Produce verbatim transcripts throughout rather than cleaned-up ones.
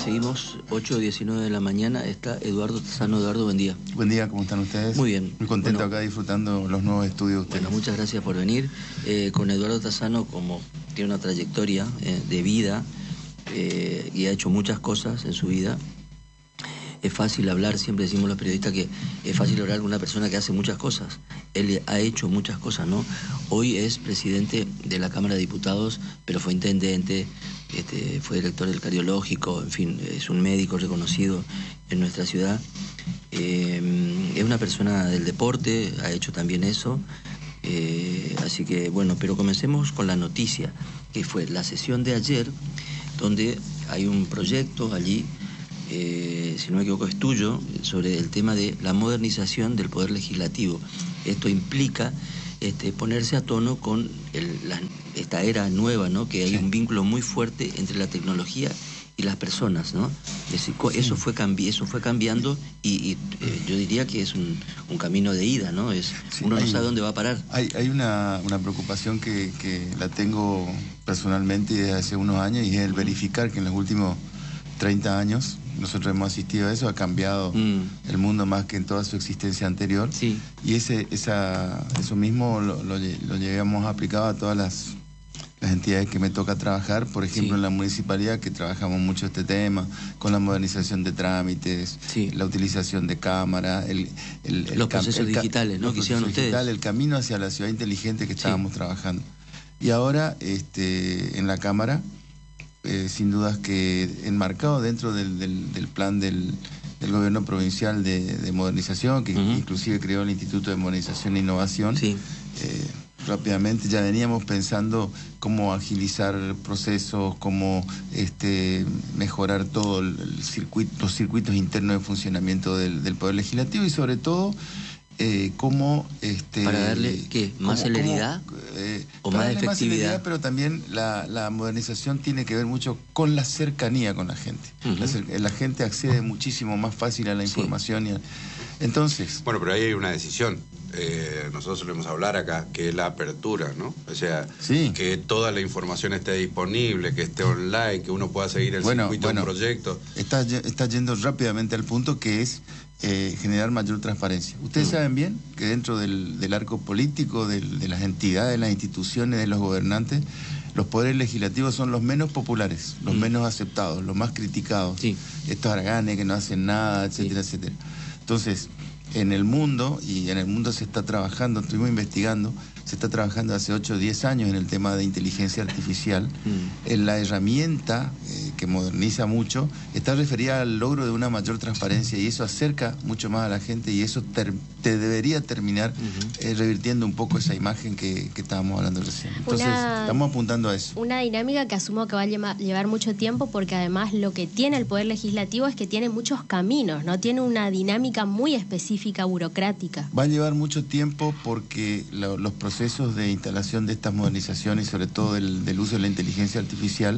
seguimos, ocho diecinueve de la mañana, está Eduardo Tassano. Eduardo, buen día. Buen día, ¿cómo están ustedes? Muy bien. Muy contento Bueno, acá disfrutando los nuevos estudios de ustedes. Bueno, muchas gracias por venir. Eh, con Eduardo Tassano, como tiene una trayectoria eh, de vida eh, y ha hecho muchas cosas en su vida, es fácil hablar, siempre decimos los periodistas que es fácil hablar con una persona que hace muchas cosas. Él ha hecho muchas cosas, ¿no? Hoy es presidente de la Cámara de Diputados, pero fue intendente, este, fue director del cardiológico, en fin, es un médico reconocido en nuestra ciudad. Eh, es una persona del deporte, ha hecho también eso. Eh, así que, bueno, pero comencemos con la noticia, que fue la sesión de ayer, donde hay un proyecto allí, Eh, si no me equivoco es tuyo, sobre el tema de la modernización del Poder Legislativo. Esto implica este, ponerse a tono con el, la, esta era nueva, ¿no? Que hay sí. un vínculo muy fuerte entre la tecnología y las personas, ¿no? Es decir, sí. eso, fue cambi eso fue cambiando y, y eh, yo diría que es un, un camino de ida, ¿no? Es, sí, uno hay, no sabe dónde va a parar. Hay, hay una, una preocupación que, que la tengo personalmente desde hace unos años, y es el verificar que en los últimos treinta años nosotros hemos asistido a eso, ha cambiado mm. el mundo más que en toda su existencia anterior. Sí. Y ese, esa, eso mismo lo, lo, lo llevamos aplicado a todas las, las entidades que me toca trabajar. Por ejemplo, sí. en la municipalidad, que trabajamos mucho este tema, con la modernización de trámites, sí. la utilización de cámaras, el, el, el los procesos el, digitales, ¿no? Los que hicieron ustedes. Digital, el camino hacia la ciudad inteligente que estábamos sí. trabajando. Y ahora, este, en la Cámara, Eh, sin dudas que enmarcado dentro del, del, del plan del, del gobierno provincial de, de modernización, que uh-huh. inclusive creó el Instituto de Modernización e Innovación, sí. eh, rápidamente ya veníamos pensando cómo agilizar procesos, cómo este, mejorar todo el, el circuito, los circuitos internos de funcionamiento del, del Poder Legislativo, y sobre todo Eh, cómo este, para darle ¿qué? más cómo, celeridad cómo, eh, o más efectividad, más celeridad, pero también la, la modernización tiene que ver mucho con la cercanía con la gente. Uh-huh. la, la gente accede muchísimo más fácil a la información. Sí. Y a, entonces bueno, pero ahí hay una decisión. Eh, nosotros solemos hablar acá, que es la apertura, ¿no? O sea, sí. que toda la información esté disponible, que esté online, que uno pueda seguir el bueno, circuito bueno, de un proyecto. Está, está yendo rápidamente al punto que es eh, generar mayor transparencia. Ustedes mm. saben bien que dentro del, del arco político, del, de las entidades, de las instituciones, de los gobernantes, los poderes legislativos son los menos populares, los mm. menos aceptados, los más criticados. Sí. Estos haraganes que no hacen nada, etcétera, sí. etcétera. Entonces, en el mundo, y en el mundo se está trabajando, estuvimos investigando, se está trabajando hace ocho o diez años en el tema de inteligencia artificial. Mm. En la herramienta eh, que moderniza mucho, está referida al logro de una mayor transparencia, y eso acerca mucho más a la gente, y eso ter te debería terminar uh-huh. eh, revirtiendo un poco esa imagen que, que estábamos hablando recién. Entonces, una, estamos apuntando a eso. Una dinámica que asumo que va a llevar, llevar mucho tiempo, porque además lo que tiene el Poder Legislativo es que tiene muchos caminos, ¿no? Tiene una dinámica muy específica, burocrática. Va a llevar mucho tiempo porque lo, los procesos de instalación de estas modernizaciones, y sobre todo del, del uso de la inteligencia artificial,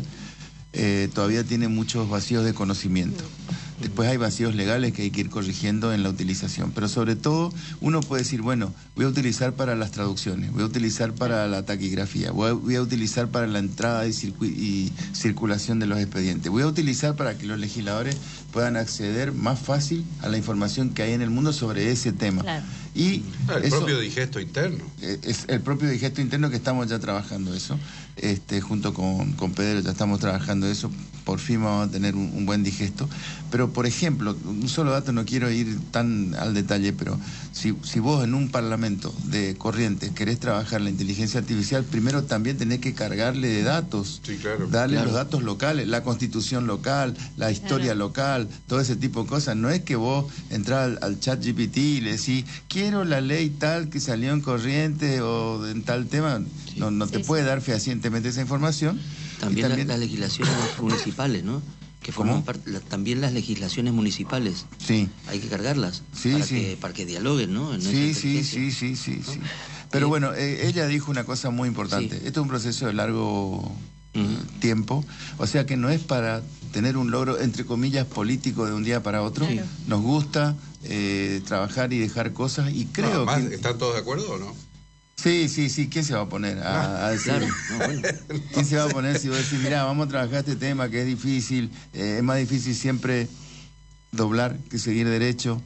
eh, todavía tienen muchos vacíos de conocimiento. Después hay vacíos legales que hay que ir corrigiendo en la utilización, pero sobre todo uno puede decir, bueno, voy a utilizar para las traducciones, voy a utilizar para la taquigrafía, voy a, voy a utilizar para la entrada y, y circulación de los expedientes, voy a utilizar para que los legisladores puedan acceder más fácil a la información que hay en el mundo sobre ese tema. Claro. Y el eso, propio digesto interno. Es el propio digesto interno que estamos ya trabajando eso, este, junto con, con Pedro ya estamos trabajando eso, por fin vamos a tener un, un buen digesto. Pero, por ejemplo, un solo dato, no quiero ir tan al detalle, pero si, si vos en un parlamento de Corrientes querés trabajar la inteligencia artificial, primero también tenés que cargarle de datos, sí, claro, darle claro. los datos locales, la constitución local, la historia claro. local, todo ese tipo de cosas. No es que vos entrás al, al chat G P T y le decís, quiero la ley tal que salió en Corrientes o en tal tema, sí. no, no te sí, puede sí. dar fehacientemente esa información. También, también... La, las legislaciones municipales, ¿no? Que forman parte, la, también las legislaciones municipales. Sí. Hay que cargarlas sí, para, sí. Que, para que dialoguen, ¿no? En sí, sí, sí, sí, sí, ¿no? sí. Pero eh, bueno, eh, ella dijo una cosa muy importante. Sí. Esto es un proceso de largo uh-huh. tiempo. O sea que no es para tener un logro, entre comillas, político de un día para otro. Claro. Nos gusta eh, trabajar y dejar cosas, y creo no, además, que... ¿están todos de acuerdo o no? Sí, sí, sí, ¿quién se va a poner a, a decir? Claro, no, bueno. ¿Quién se va a poner si vos decís, mirá, vamos a trabajar este tema que es difícil, eh, es más difícil siempre doblar que seguir derecho,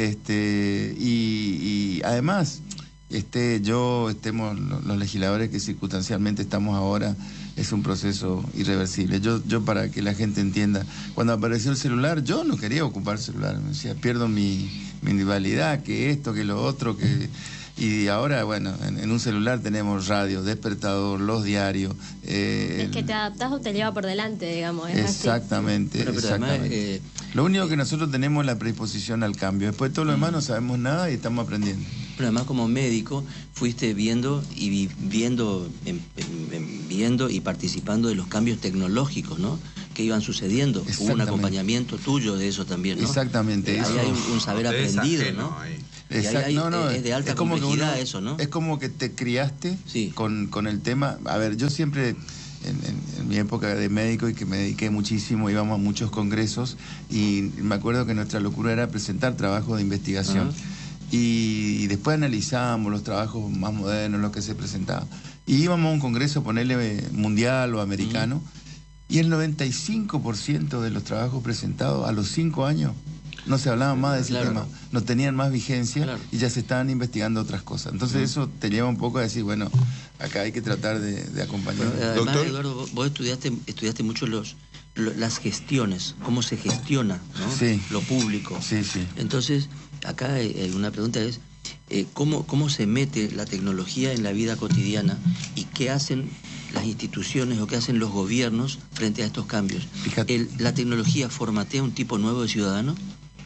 este, y, y además, este, yo, estemos los legisladores que circunstancialmente estamos ahora, es un proceso irreversible. Yo, yo para que la gente entienda, cuando apareció el celular, yo no quería ocupar el celular, me decía, pierdo mi, mi individualidad, que esto, que lo otro, que... Y ahora, bueno, en, en un celular tenemos radio, despertador, los diarios. Eh, es que te adaptás o te lleva por delante, digamos. Es exactamente, así. Pero, pero exactamente. Además, eh, lo único que nosotros tenemos es la predisposición al cambio. Después de todo lo demás no sabemos nada y estamos aprendiendo. Pero además como médico fuiste viendo y viendo, en, en, viendo y participando de los cambios tecnológicos, ¿no? Que iban sucediendo. Hubo un acompañamiento tuyo de eso también, ¿no? Exactamente. Eh, eso. Ahí hay un, un saber aprendido, ¿no? Exacto, hay, no, no, es de alta es como complejidad que uno, eso, ¿no? Es como que te criaste sí. con, con el tema. A ver, yo siempre, en, en, en mi época de médico y que me dediqué muchísimo, íbamos a muchos congresos y me acuerdo que nuestra locura era presentar trabajos de investigación. Uh-huh. y, y después analizábamos los trabajos más modernos, los que se presentaban. Y íbamos a un congreso, ponerle mundial o americano, uh-huh. y el noventa y cinco por ciento de los trabajos presentados a los cinco años no se hablaba más de ese claro. tema, no tenían más vigencia claro. y ya se estaban investigando otras cosas. Entonces mm. eso te lleva un poco a decir, bueno, acá hay que tratar de, de acompañar. Bueno, además, doctor Eduardo, vos estudiaste, estudiaste mucho los, los las gestiones, cómo se gestiona, ¿no? Sí. Lo público. Sí, sí. Entonces, acá eh, una pregunta es, eh, ¿cómo, ¿cómo se mete la tecnología en la vida cotidiana y qué hacen las instituciones o qué hacen los gobiernos frente a estos cambios? El, ¿La tecnología formatea un tipo nuevo de ciudadano?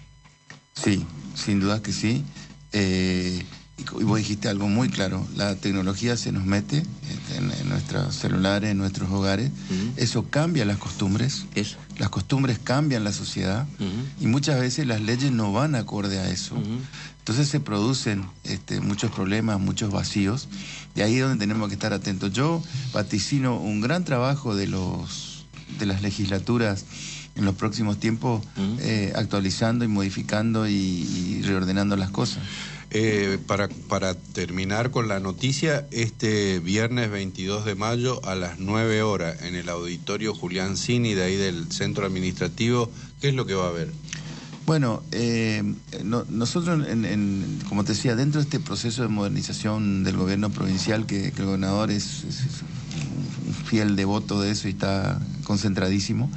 Sí, sin duda que sí. Eh, y vos dijiste algo muy claro, la tecnología se nos mete en, en nuestros celulares, en nuestros hogares, uh-huh. eso cambia las costumbres, eso. Las costumbres cambian la sociedad uh-huh. y muchas veces las leyes no van acorde a eso. Uh-huh. Entonces se producen este, muchos problemas, muchos vacíos, y ahí es donde tenemos que estar atentos. Yo vaticino un gran trabajo de, los, de las legislaturas en los próximos tiempos, uh-huh. eh, actualizando y modificando y, y reordenando las cosas. Eh, para, para terminar con la noticia, este viernes veintidós de mayo a las nueve horas en el auditorio Julián Cini, de ahí del centro administrativo, ¿qué es lo que va a haber? Bueno, eh, no, nosotros, en, en, como te decía, dentro de este proceso de modernización del gobierno provincial, que, que el gobernador es, es, es un fiel devoto de eso y está concentradísimo,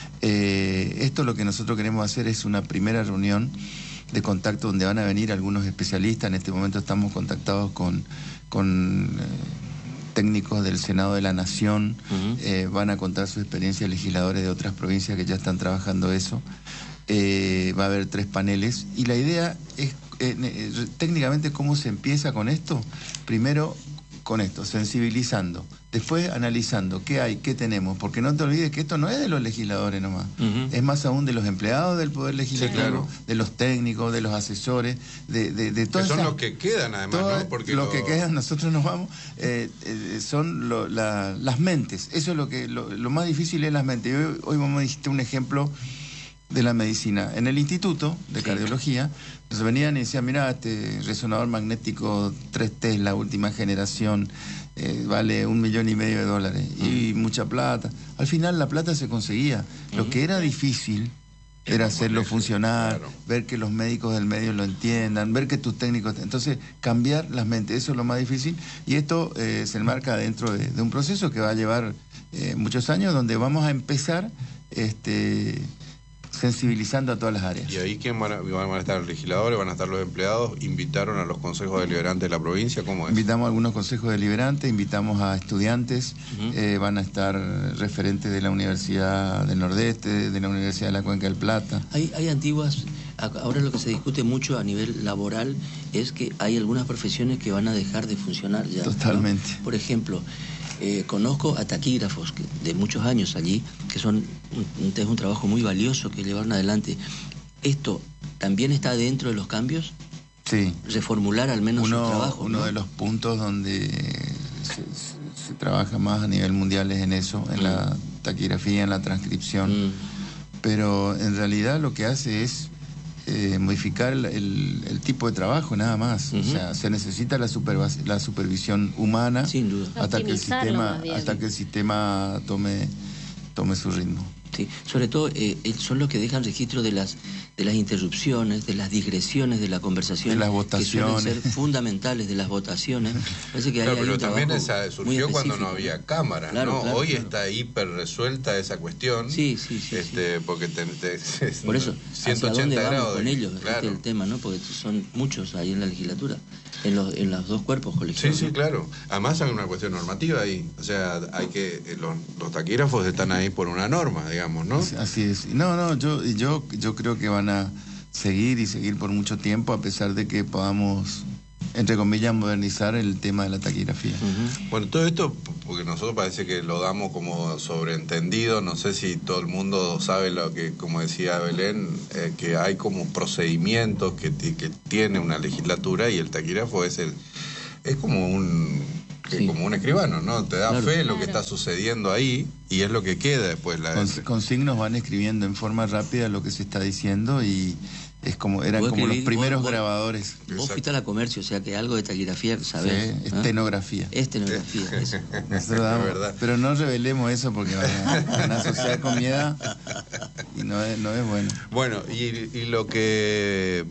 Eh, esto lo que nosotros queremos hacer es una primera reunión de contacto donde van a venir algunos especialistas. En este momento estamos contactados con, con eh, técnicos del Senado de la Nación, uh-huh. eh, van a contar su experiencia legisladores de otras provincias que ya están trabajando eso. Eh, va a haber tres paneles y la idea es, eh, eh, técnicamente, ¿cómo se empieza con esto? Primero, con esto, sensibilizando, después analizando qué hay, qué tenemos, porque no te olvides que esto no es de los legisladores nomás, uh-huh. es más aún de los empleados del Poder Legislativo, sí, claro. de los técnicos, de los asesores, de, de, de todos. Que son esa, los que quedan además, ¿no? Porque los lo... que quedan, nosotros nos vamos, eh, eh, son lo, la, las mentes, eso es lo que lo, lo más difícil es las mentes. Hoy, hoy vos me dijiste un ejemplo de la medicina. En el Instituto de sí. Cardiología, nos venían y decían, mira, este resonador magnético tres Tesla, última generación, eh, vale un millón y medio de dólares, uh-huh. y mucha plata. Al final la plata se conseguía. Uh-huh. Lo que era difícil era hacerlo funcionar, claro. ver que los médicos del medio lo entiendan, ver que tus técnicos... Entonces, cambiar las mentes, eso es lo más difícil, y esto eh, se enmarca dentro de, de un proceso que va a llevar eh, muchos años, donde vamos a empezar... este sensibilizando a todas las áreas. ¿Y ahí quién van a, van a estar los legisladores, van a estar los empleados? ¿Invitaron a los consejos deliberantes de la provincia? ¿Cómo es? Invitamos a algunos consejos deliberantes, invitamos a estudiantes, uh-huh. eh, van a estar referentes de la Universidad del Nordeste, de la Universidad de la Cuenca del Plata. Hay, hay antiguas, ahora lo que se discute mucho a nivel laboral es que hay algunas profesiones que van a dejar de funcionar ya. Totalmente. ¿no? Por ejemplo, Eh, conozco a taquígrafos que, de muchos años allí, que son un, es un trabajo muy valioso que llevaron adelante. ¿Esto también está dentro de los cambios? Sí. Reformular al menos uno, su trabajo. Uno ¿no? de los puntos donde se, se, se trabaja más a nivel mundial es en eso, en mm. la taquigrafía, en la transcripción. Mm. Pero en realidad lo que hace es eh, modificar el, el, el tipo de trabajo, nada más. Uh-huh. O sea, se necesita la, supervas- la supervisión humana. Sin duda. Hasta que el sistema, hasta que el sistema tome, tome su ritmo. Sí, sobre todo eh, son los que dejan registro de las de las interrupciones, de las digresiones de la conversación, de las votaciones, que suelen ser fundamentales, de las votaciones. Parece que claro, hay, pero hay un también esa surgió cuando no había cámara, claro, ¿no? claro, Hoy claro. está hiper resuelta esa cuestión. Sí, sí, sí. Este, sí. Porque te, te, por eso, ciento ochenta ¿hacia dónde grados vamos con de, ellos? claro. Este es el tema, ¿no? Porque son muchos ahí en la legislatura, en los en los dos cuerpos colegiados. Sí, sí, claro. Además hay una cuestión normativa ahí. O sea, hay que los, los taquígrafos están ahí por una norma, digamos, ¿no? Así es. No, no, yo yo yo creo que van a seguir y seguir por mucho tiempo, a pesar de que podamos, entre comillas, modernizar el tema de la taquigrafía. Uh-huh. Bueno, todo esto, porque nosotros parece que lo damos como sobreentendido, no sé si todo el mundo sabe lo que, como decía Belén, eh, que hay como procedimientos que, que tiene una legislatura y el taquígrafo es el es como un que sí. como un escribano, ¿no? Te da claro. fe lo claro. que está sucediendo ahí y es lo que queda después. La... Con, con signos van escribiendo en forma rápida lo que se está diciendo y es como eran como los primeros vos, grabadores. Vos Exacto. fuiste a la comercio, o sea que algo de taquigrafía sabés. Sí, estenografía. ¿Ah? Estenografía, eso. Damos, es verdad. Pero no revelemos eso porque van a, van a asociar con miedo y no es, no es bueno. Bueno, y, y lo que...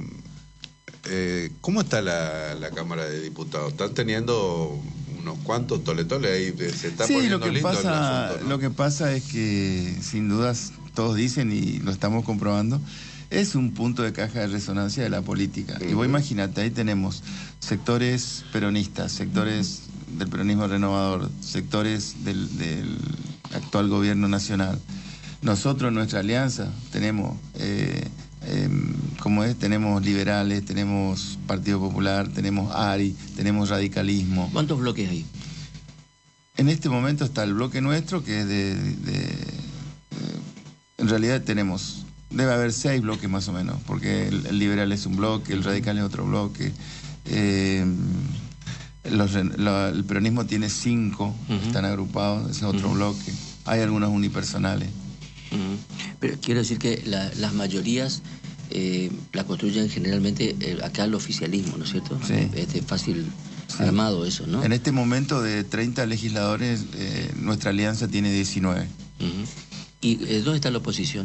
Eh, ¿Cómo está la, la Cámara de Diputados? ¿Están teniendo unos cuantos toletoles ahí? Se está sí, poniendo lo que lindo pasa, el asunto, ¿no? Lo que pasa es que, sin dudas, todos dicen y lo estamos comprobando, es un punto de caja de resonancia de la política. Uh-huh. Y vos imagínate, ahí tenemos sectores peronistas, sectores del peronismo renovador, sectores del, del actual gobierno nacional. Nosotros, nuestra alianza, tenemos... Eh, Eh, como es, tenemos liberales, tenemos Partido Popular, tenemos A R I, tenemos radicalismo. ¿Cuántos bloques hay? En este momento está el bloque nuestro, que es de... de, de eh, en realidad tenemos, debe haber seis bloques más o menos, porque el, el liberal es un bloque, el radical es otro bloque, eh, los, lo, el peronismo tiene cinco, uh-huh. están agrupados, ese es otro uh-huh. bloque. Hay algunos unipersonales. Uh-huh. Pero quiero decir que la, las mayorías eh, la construyen generalmente eh, acá el oficialismo, ¿no es cierto? Sí. Este fácil sí. armado eso, ¿no? En este momento de treinta legisladores, eh, nuestra alianza tiene diecinueve. Uh-huh. ¿Y eh, dónde está la oposición?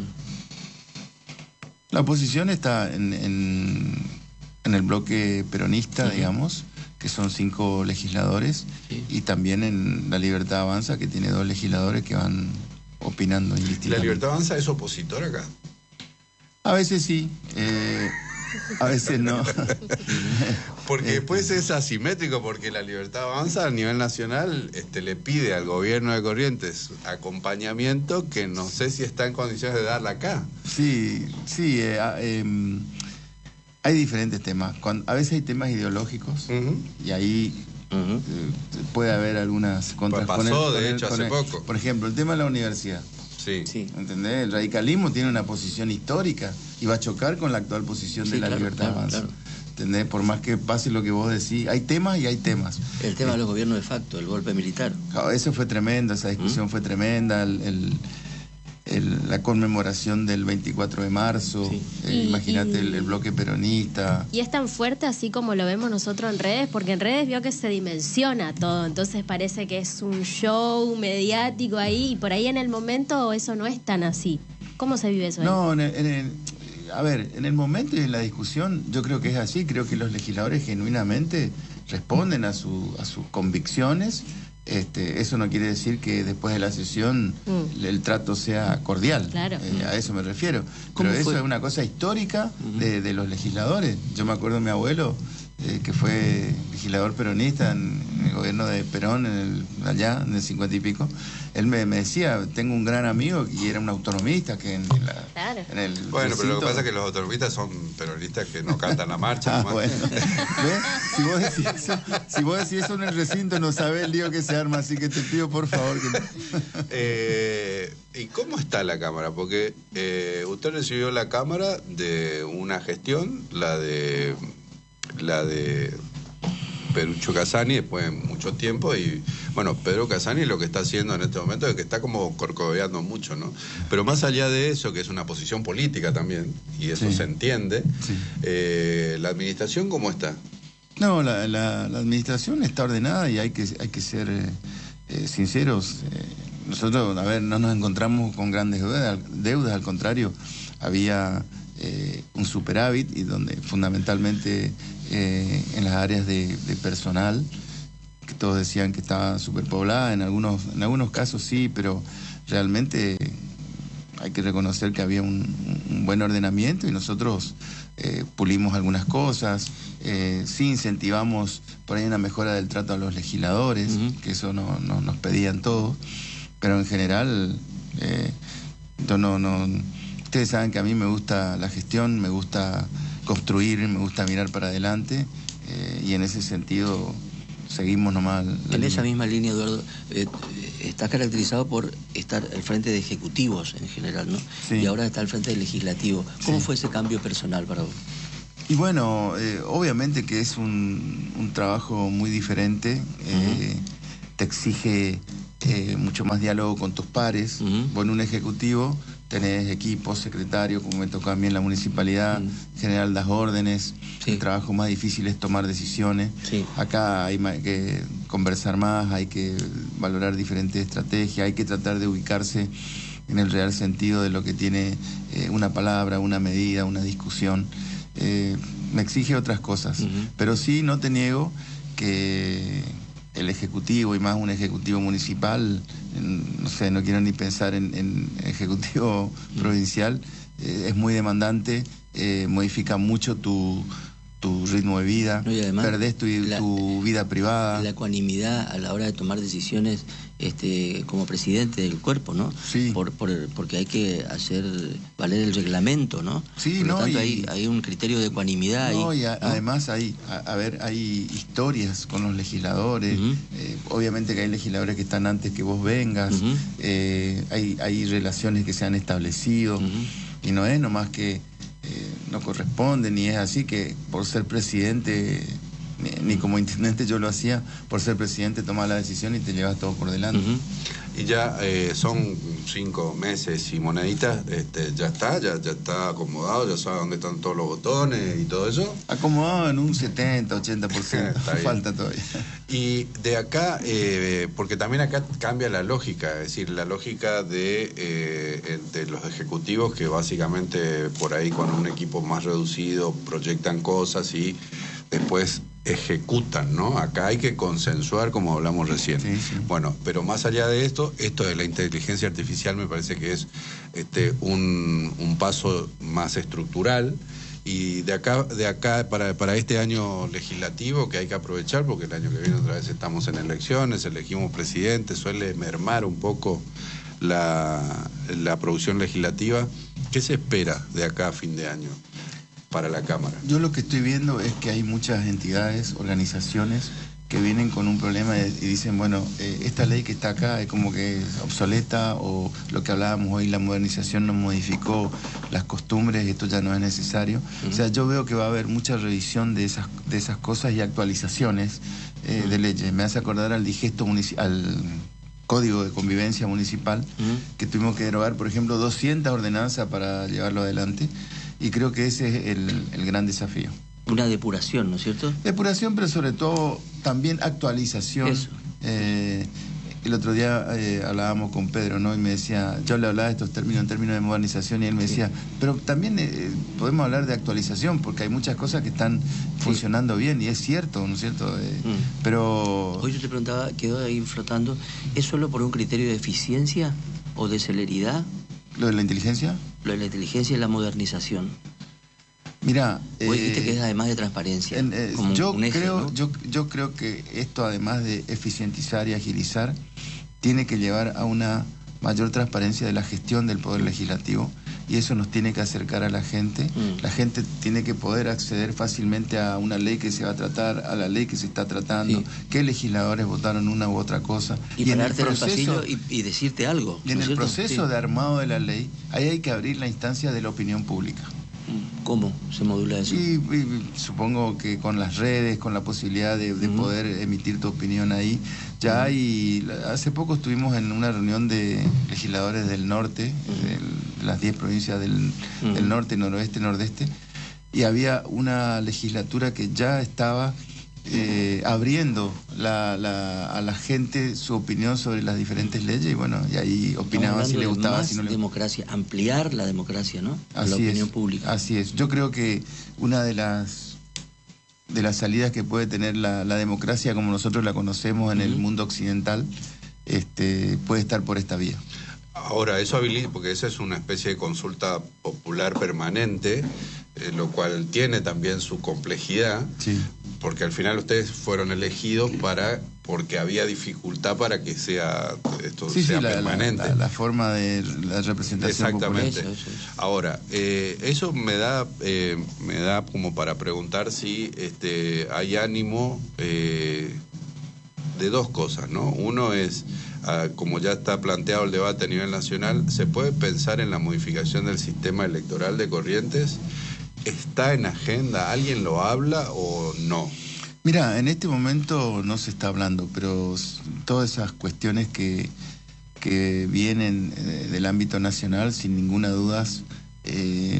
La oposición está en, en, en el bloque peronista, uh-huh. digamos, que son cinco legisladores, sí. y también en La Libertad Avanza, que tiene dos legisladores que van... opinando indistintamente. ¿La Libertad Avanza es opositor acá? A veces sí, eh, a veces no. Porque después es asimétrico, porque la Libertad Avanza a nivel nacional este, le pide al gobierno de Corrientes acompañamiento que no sé si está en condiciones de darla acá. Sí, sí, eh, eh, hay diferentes temas. Cuando, a veces hay temas ideológicos, uh-huh. y ahí... Uh-huh. Eh, puede haber algunas contras. Pasó, de hecho, hace poco. Por ejemplo, el tema de la universidad. Sí. sí. ¿Entendés? El radicalismo tiene una posición histórica y va a chocar con la actual posición sí, de la claro, Libertad claro, Avanza. Claro. ¿Entendés? Por más que pase lo que vos decís, hay temas y hay temas. El tema eh, de los gobiernos de facto, el golpe militar. Eso fue tremendo, esa discusión ¿Mm? fue tremenda. El, el, el, la conmemoración del veinticuatro de marzo, sí. eh, imagínate el, el bloque peronista. Y es tan fuerte así como lo vemos nosotros en redes, porque en redes vio que se dimensiona todo, entonces parece que es un show mediático ahí, y por ahí en el momento eso no es tan así. ¿Cómo se vive eso ahí? No, en el, en el, a ver, en el momento y en la discusión yo creo que es así, creo que los legisladores genuinamente responden a, su, a sus convicciones. Este, eso no quiere decir que después de la sesión mm. el trato sea cordial. Claro. Eh, a eso me refiero. Pero eso fue? es una cosa histórica uh-huh. de, de los legisladores. Yo me acuerdo de mi abuelo, eh, que fue legislador peronista en, en el gobierno de Perón, en el, allá, en el cincuenta y pico. Él me, me decía, tengo un gran amigo y era un autonomista que en, en, la, claro. en el Bueno, recinto... pero lo que pasa es que los autonomistas son peronistas que no cantan la marcha. ah, bueno. ¿Ves? Si vos decís eso, si vos decís eso en el recinto, no sabés el lío que se arma, así que te pido por favor que... eh, ¿Y cómo está la Cámara? Porque eh, usted recibió la Cámara de una gestión, la de... la de Perucho Casani después de mucho tiempo. Y bueno, Pedro Casani lo que está haciendo en este momento es que está como corcoveando mucho, ¿no? Pero más allá de eso, que es una posición política también, y eso Sí. se entiende, Sí. eh, ¿la administración cómo está? No, la, la, la administración está ordenada y hay que, hay que ser eh, eh, sinceros. Eh, nosotros, a ver, no nos encontramos con grandes deudas, deudas al contrario, había eh, un superávit y donde fundamentalmente eh, en las áreas de, de personal, que todos decían que estaba superpoblada, en algunos, en algunos casos sí, pero realmente hay que reconocer que había un, un buen ordenamiento y nosotros eh, pulimos algunas cosas, eh, sí incentivamos por ahí una mejora del trato a los legisladores, uh-huh. que eso no, no, nos pedían todos, pero en general eh, yo no, no, ustedes saben que a mí me gusta la gestión, me gusta construir, me gusta mirar para adelante eh, y en ese sentido seguimos nomás. En línea. Esa misma línea, Eduardo, eh, está caracterizado por estar al frente de ejecutivos en general, ¿no? Sí. Y ahora está al frente del legislativo. ¿Cómo Sí. fue ese cambio personal para vos? Y bueno, eh, obviamente que es un, un trabajo muy diferente, eh, uh-huh. te exige eh, mucho más diálogo con tus pares. Uh-huh. Vos en un ejecutivo tenés equipos, secretarios, como me tocó a mí en la municipalidad, uh-huh. en general das órdenes, sí. El trabajo más difícil es tomar decisiones. Sí. Acá hay que conversar más, hay que valorar diferentes estrategias, hay que tratar de ubicarse en el real sentido de lo que tiene eh, una palabra, una medida, una discusión. Eh, me exige otras cosas, uh-huh. pero sí no te niego que el ejecutivo y más un ejecutivo municipal, en, no sé, no quiero ni pensar en, en ejecutivo uh-huh. provincial, eh, es muy demandante, eh, modifica mucho tu, tu ritmo de vida, no, y además, perdés tu, la, tu vida privada. La ecuanimidad a la hora de tomar decisiones este, como presidente del cuerpo, ¿no? Sí. Por, por, porque hay que hacer valer el reglamento, ¿no? Sí, por lo no, tanto, y, hay, hay un criterio de ecuanimidad no, ahí. Y a, ¿no? Además, hay, a, a ver, hay historias con los legisladores. Uh-huh. eh, obviamente que hay legisladores que están antes que vos vengas. Uh-huh. eh, hay, hay relaciones que se han establecido. Uh-huh. Y no es nomás que Eh, no corresponde, ni es así que por ser presidente, ni, ni como intendente yo lo hacía, por ser presidente tomás la decisión y te llevas todo por delante. Uh-huh. Y ya eh, son cinco meses y moneditas, este, ya está, ya, ya está acomodado, ya sabe dónde están todos los botones y todo eso. Acomodado en un setenta, ochenta por ciento, falta todavía. Y de acá, eh, porque también acá cambia la lógica, es decir, la lógica de, eh, de los ejecutivos que básicamente por ahí con un equipo más reducido proyectan cosas y después ejecutan, ¿no? Acá hay que consensuar, como hablamos recién. Sí, sí. Bueno, pero más allá de esto, esto de la inteligencia artificial me parece que es este, un, un paso más estructural. Y de acá, de acá para, para este año legislativo que hay que aprovechar, porque el año que viene otra vez estamos en elecciones, elegimos presidente, suele mermar un poco la, la producción legislativa. ¿Qué se espera de acá a fin de año para la Cámara? Yo lo que estoy viendo es que hay muchas entidades, organizaciones que vienen con un problema y dicen, bueno, eh, esta ley que está acá es como que es obsoleta, o lo que hablábamos hoy, la modernización nos modificó las costumbres, esto ya no es necesario. Uh-huh. O sea, yo veo que va a haber mucha revisión de esas, de esas cosas y actualizaciones eh, uh-huh. de leyes. Me hace acordar al digesto municipal, al Código de Convivencia Municipal, uh-huh. que tuvimos que derogar, por ejemplo, doscientas ordenanzas para llevarlo adelante, y creo que ese es el, el gran desafío. Una depuración, ¿no es cierto? Depuración, pero sobre todo también actualización. Eso. Eh, el otro día eh, hablábamos con Pedro, ¿no? Y me decía, yo le hablaba de estos términos en términos de modernización, y él me decía, sí. pero también eh, podemos hablar de actualización, porque hay muchas cosas que están sí. funcionando bien, y es cierto, ¿no es cierto? Eh, mm. Pero... Hoy yo te preguntaba, quedó ahí flotando, ¿es solo por un criterio de eficiencia o de celeridad? ¿Lo de la inteligencia? Lo de la inteligencia y la modernización. Mira, vos dijiste eh, que es además de transparencia. En, eh, como yo, un eje, creo, ¿no? yo, yo creo que esto, además de eficientizar y agilizar, tiene que llevar a una mayor transparencia de la gestión del Poder Legislativo, y eso nos tiene que acercar a la gente. Mm. La gente tiene que poder acceder fácilmente a una ley que se va a tratar, a la ley que se está tratando, sí. qué legisladores votaron una u otra cosa. Y, y pararte en el pasillo y, y decirte algo. Y en ¿no el cierto? proceso sí. de armado de la ley, ahí hay que abrir la instancia de la opinión pública. ¿Cómo se modula eso? Y, y supongo que con las redes, con la posibilidad de, de uh-huh. poder emitir tu opinión ahí, ya uh-huh. hay... Hace poco estuvimos en una reunión de legisladores del norte, uh-huh. del, de las diez provincias del, uh-huh. del norte, noroeste, nordeste, y había una legislatura que ya estaba eh, abriendo la, la, a la gente su opinión sobre las diferentes leyes, y bueno, y ahí opinaba si le gustaba, más si no le democracia, ampliar la democracia, ¿no? Así la opinión es, pública. Así es. Yo creo que una de las de las salidas que puede tener la, la democracia como nosotros la conocemos en uh-huh. el mundo occidental, este, puede estar por esta vía. Ahora, eso habilita, porque esa es una especie de consulta popular permanente, eh, lo cual tiene también su complejidad, sí. porque al final ustedes fueron elegidos para porque había dificultad para que sea esto sí, sea sí, la, permanente. La, la, la forma de la representación Exactamente. popular. Eso, eso, eso. Ahora, eh, eso me da eh, me da como para preguntar si este hay ánimo eh, de dos cosas, ¿no? Uno es, uh, como ya está planteado el debate a nivel nacional, ¿se puede pensar en la modificación del sistema electoral de Corrientes? ¿Está en agenda? ¿Alguien lo habla o no? Mira, en este momento no se está hablando, pero todas esas cuestiones que, que vienen eh, del ámbito nacional, sin ninguna duda, eh,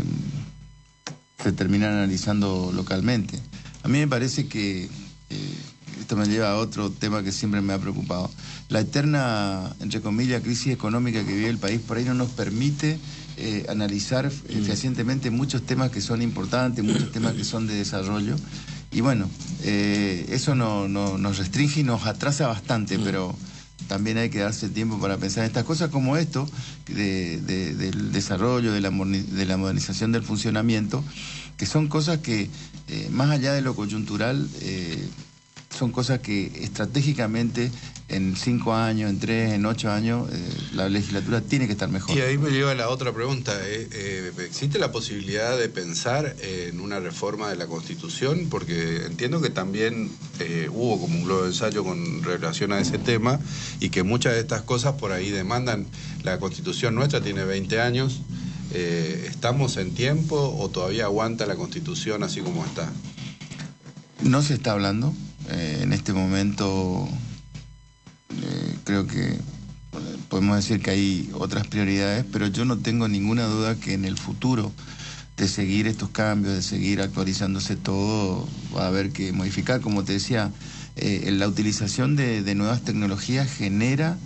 se terminan analizando localmente. A mí me parece que... Eh, esto me lleva a otro tema que siempre me ha preocupado. La eterna, entre comillas, crisis económica que vive el país por ahí no nos permite eh, analizar eh, fehacientemente muchos temas que son importantes, muchos temas que son de desarrollo. Y bueno, eh, eso no, no, nos restringe y nos atrasa bastante, pero también hay que darse tiempo para pensar en estas cosas como esto, de, de, del desarrollo, de la, de la modernización del funcionamiento, que son cosas que, eh, más allá de lo coyuntural, eh, son cosas que estratégicamente en cinco años, en tres, en ocho años, eh, la legislatura tiene que estar mejor. Y ahí me lleva la otra pregunta. Eh, eh, ¿Existe la posibilidad de pensar en una reforma de la Constitución? Porque entiendo que también eh, hubo como un globo de ensayo con relación a ese tema y que muchas de estas cosas por ahí demandan. La Constitución nuestra tiene veinte años. Eh, ¿Estamos en tiempo o todavía aguanta la Constitución así como está? No se está hablando. Eh, en este momento eh, creo que podemos decir que hay otras prioridades, pero yo no tengo ninguna duda que en el futuro de seguir estos cambios, de seguir actualizándose todo, va a haber que modificar. Como te decía, eh, la utilización de, de nuevas tecnologías genera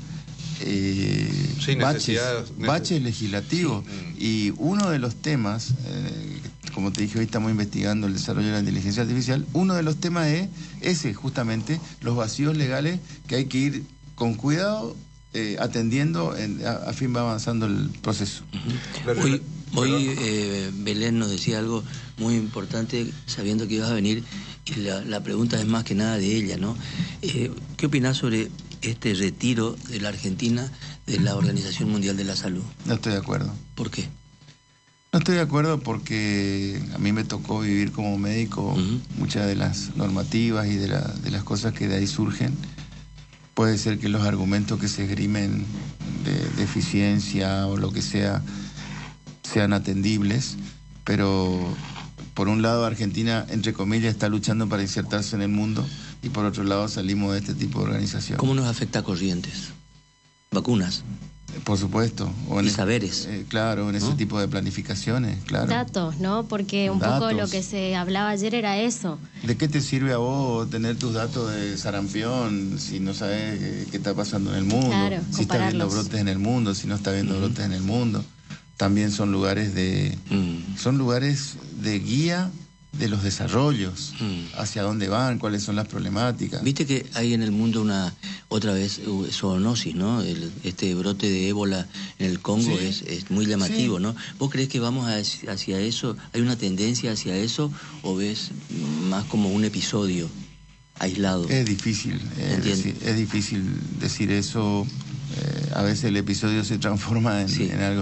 eh, sí, baches, neces baches legislativos. Sí. Y uno de los temas, eh, como te dije, hoy estamos investigando el desarrollo de la inteligencia artificial, uno de los temas es ese, justamente, los vacíos legales que hay que ir con cuidado eh, atendiendo, en, a, a fin va avanzando el proceso. Uh-huh. Hoy, hoy eh, Belén nos decía algo muy importante, sabiendo que ibas a venir, y la, la pregunta es más que nada de ella, ¿no? Eh, ¿Qué opinás sobre este retiro de la Argentina de la Organización Mundial de la Salud? No estoy de acuerdo. ¿Por qué? No estoy de acuerdo porque a mí me tocó vivir como médico uh-huh. muchas de las normativas y de, la, de las cosas que de ahí surgen. Puede ser que los argumentos que se esgrimen de, de eficiencia o lo que sea sean atendibles, pero por un lado Argentina, entre comillas, está luchando para insertarse en el mundo y por otro lado salimos de este tipo de organización. ¿Cómo nos afecta a Corrientes? ¿Vacunas? Por supuesto. O en y saberes. Eh, claro, en ese ¿no? tipo de planificaciones, claro. Datos, ¿no? Porque un datos. poco lo que se hablaba ayer era eso. ¿De qué te sirve a vos tener tus datos de sarampión si no sabes eh, qué está pasando en el mundo? Claro, si está viendo brotes en el mundo, si no está viendo uh-huh. brotes en el mundo. También son lugares de uh-huh. son lugares de guía de los desarrollos, mm. hacia dónde van, cuáles son las problemáticas. Viste que hay en el mundo una, otra vez, zoonosis, ¿no? El, este brote de ébola en el Congo sí. es, es muy llamativo, sí. ¿no? ¿Vos creés que vamos a, hacia eso? ¿Hay una tendencia hacia eso? ¿O ves más como un episodio aislado? Es difícil, es, decir, es difícil decir eso. Eh, a veces el episodio se transforma en, sí. en algo...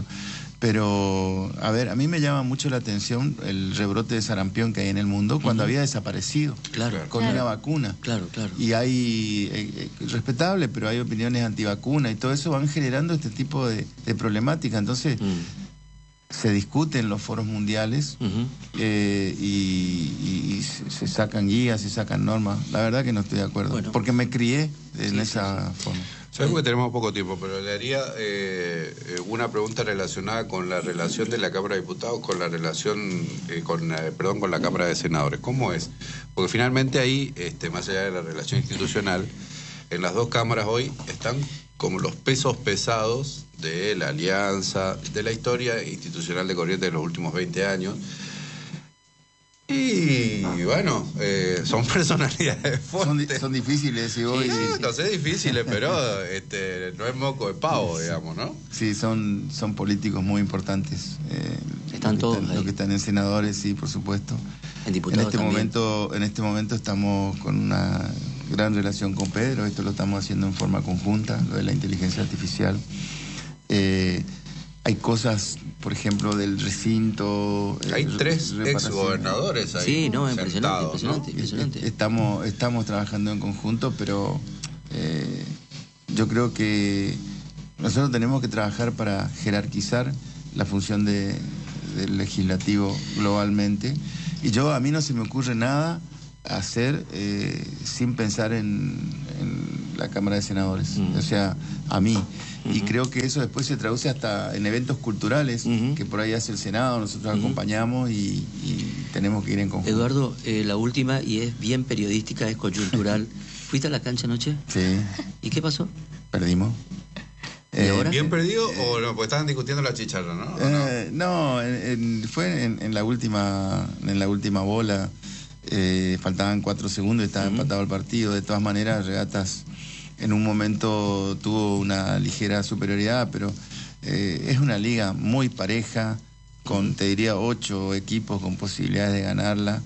Pero, a ver, a mí me llama mucho la atención el rebrote de sarampión que hay en el mundo cuando uh-huh. había desaparecido claro, con claro. una vacuna. Claro, claro. Y hay, eh, eh, respetable, pero hay opiniones antivacuna y todo eso van generando este tipo de, de problemática. Entonces, uh-huh. se discute en los foros mundiales uh-huh. eh, y, y, y se, se sacan guías, se sacan normas. La verdad que no estoy de acuerdo, bueno, porque me crié en sí, esa sí. forma. Sabemos que tenemos poco tiempo, pero le haría eh, una pregunta relacionada con la relación de la Cámara de Diputados con la relación, eh, con eh, perdón, con la Cámara de Senadores. ¿Cómo es? Porque finalmente ahí, este, más allá de la relación institucional, en las dos cámaras hoy están como los pesos pesados de la alianza, de la historia institucional de Corrientes de los últimos veinte años. Y bueno, eh, son personalidades fuertes. Son, son difíciles y hoy... Sí, sí, no sé, difíciles, pero este, no es moco de pavo, digamos, ¿no? Sí, son, son políticos muy importantes. Eh, están todos están, ahí. Los que están en senadores, sí, por supuesto. En diputados en este también. momento, en este momento estamos con una gran relación con Pedro. Esto lo estamos haciendo en forma conjunta, lo de la inteligencia artificial. Eh, hay cosas, por ejemplo, del recinto. Hay eh, tres exgobernadores ahí. Sí, no, sentados, impresionante, impresionante, ¿no? impresionante. Estamos, estamos trabajando en conjunto, pero eh, yo creo que nosotros tenemos que trabajar para jerarquizar la función de, del legislativo globalmente. Y yo, a mí no se me ocurre nada hacer eh, sin pensar en, en la Cámara de Senadores. Mm. O sea, a mí. Uh-huh. Y creo que eso después se traduce hasta en eventos culturales uh-huh. que por ahí hace el Senado, nosotros uh-huh. acompañamos y, y tenemos que ir en conjunto. Eduardo, eh, la última, y es bien periodística, es coyuntural. ¿Fuiste a la cancha anoche? Sí. ¿Y qué pasó? Perdimos. ¿Y eh, ahora? ¿Bien perdido eh, o no? Porque estaban discutiendo la chicharra, ¿no? Eh, no, en, en, fue en, en la última en la última bola. Eh, faltaban cuatro segundos y estaba uh-huh. empatado el partido. De todas maneras, Regatas en un momento tuvo una ligera superioridad, pero eh, es una liga muy pareja, con, te diría, ocho equipos con posibilidades de ganarla.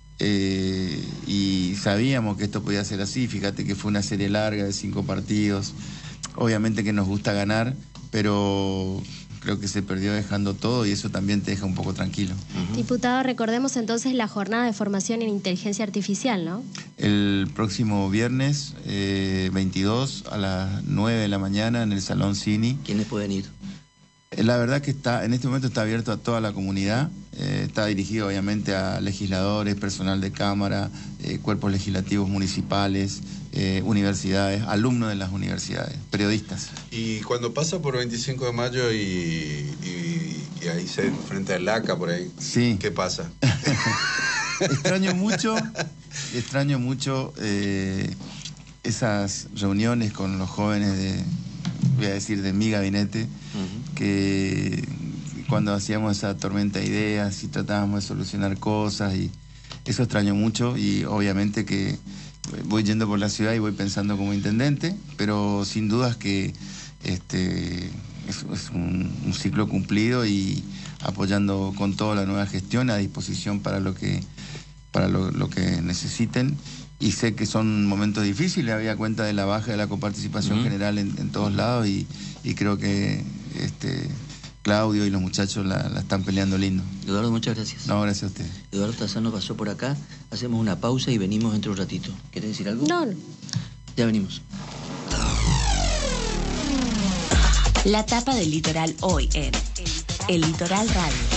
Eh, y sabíamos que esto podía ser así. Fíjate que fue una serie larga de cinco partidos. Obviamente que nos gusta ganar, pero creo que se perdió dejando todo y eso también te deja un poco tranquilo. Uh-huh. Diputado, recordemos entonces la jornada de formación en inteligencia artificial, ¿no? El próximo viernes eh, veintidós a las nueve de la mañana en el Salón Cini. ¿Quiénes pueden ir? La verdad que está en este momento está abierto a toda la comunidad. Eh, está dirigido obviamente a legisladores, personal de Cámara, eh, cuerpos legislativos municipales, eh, universidades, alumnos de las universidades, periodistas. Y cuando pasa por veinticinco de mayo y, y, y ahí se frente al LACA por ahí, sí. ¿Qué pasa? extraño mucho, extraño mucho eh, esas reuniones con los jóvenes de, voy a decir, de mi gabinete, uh-huh. que cuando hacíamos esa tormenta de ideas y tratábamos de solucionar cosas, y eso extraño mucho. Y obviamente que voy yendo por la ciudad y voy pensando como intendente, pero sin dudas que este es, es un, un ciclo cumplido y apoyando con toda la nueva gestión a disposición para lo que para lo, lo que necesiten. Y sé que son momentos difíciles, había cuenta de la baja de la coparticipación uh-huh. general en, en todos lados, y, y creo que este Claudio y los muchachos la, la están peleando lindo. Eduardo, muchas gracias. No, gracias a usted. Eduardo Tazano pasó por acá, hacemos una pausa y venimos dentro de un ratito. ¿Querés decir algo? No, no. Ya venimos. La tapa del litoral hoy en El Litoral Radio.